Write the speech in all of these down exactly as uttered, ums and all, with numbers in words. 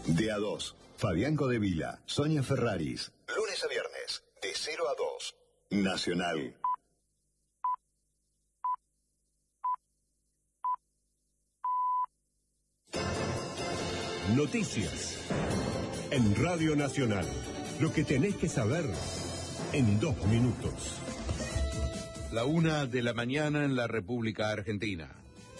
De a dos, Fabián Codevila, Sonia Ferraris. Lunes a viernes, de cero a dos. Nacional. Noticias. En Radio Nacional. Lo que tenés que saber en dos minutos. La una de la mañana en la República Argentina.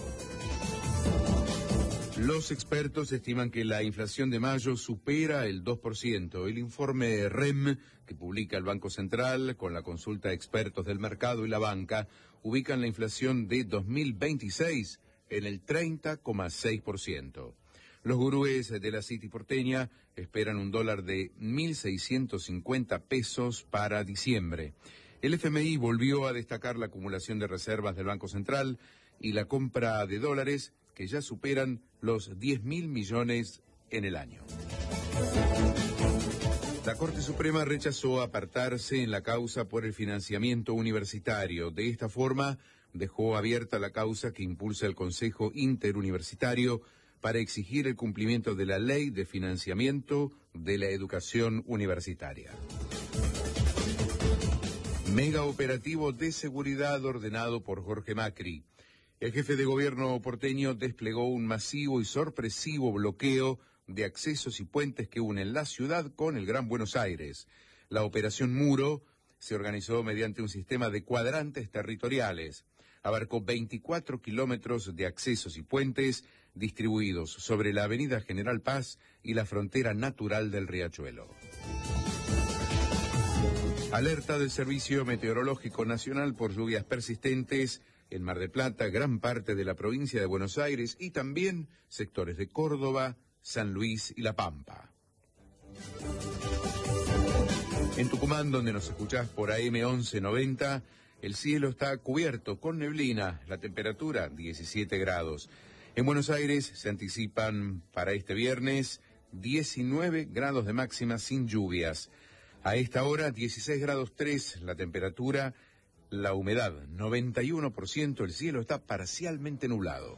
Los expertos estiman que la inflación de mayo supera el dos por ciento. El informe R E M, que publica el Banco Central con la consulta de expertos del mercado y la banca, ubican la inflación de dos mil veintiséis en el treinta coma seis por ciento. Los gurúes de la City porteña esperan un dólar de mil seiscientos cincuenta pesos para diciembre. El F M I volvió a destacar la acumulación de reservas del Banco Central y la compra de dólares, que ya superan los diez mil millones en el año. La Corte Suprema rechazó apartarse en la causa por el financiamiento universitario. De esta forma, dejó abierta la causa que impulsa el Consejo Interuniversitario para exigir el cumplimiento de la Ley de Financiamiento de la Educación Universitaria. Mega operativo de seguridad ordenado por Jorge Macri. El jefe de gobierno porteño desplegó un masivo y sorpresivo bloqueo de accesos y puentes que unen la ciudad con el Gran Buenos Aires. La Operación Muro se organizó mediante un sistema de cuadrantes territoriales. Abarcó veinticuatro kilómetros de accesos y puentes distribuidos sobre la avenida General Paz y la frontera natural del Riachuelo. Alerta del Servicio Meteorológico Nacional por lluvias persistentes en Mar del Plata, gran parte de la provincia de Buenos Aires y también sectores de Córdoba, San Luis y La Pampa. En Tucumán, donde nos escuchás por A M once noventa, el cielo está cubierto con neblina, la temperatura diecisiete grados. En Buenos Aires se anticipan para este viernes diecinueve grados de máxima sin lluvias. A esta hora dieciséis grados tres la temperatura, la humedad noventa y uno por ciento, el cielo está parcialmente nublado.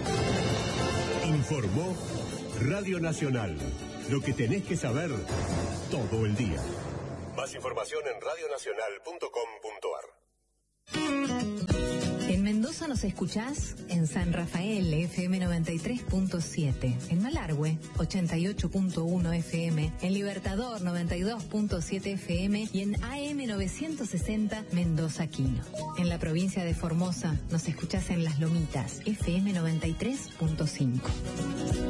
Informó Radio Nacional. Lo que tenés que saber todo el día. Más información en radio nacional punto com punto ar. En Mendoza nos escuchás en San Rafael, F M noventa y tres punto siete, en Malargüe, ochenta y ocho punto uno F M, en Libertador, noventa y dos punto siete F M y en A M novecientos sesenta Mendoza Quino. En la provincia de Formosa nos escuchás en Las Lomitas, F M noventa y tres punto cinco.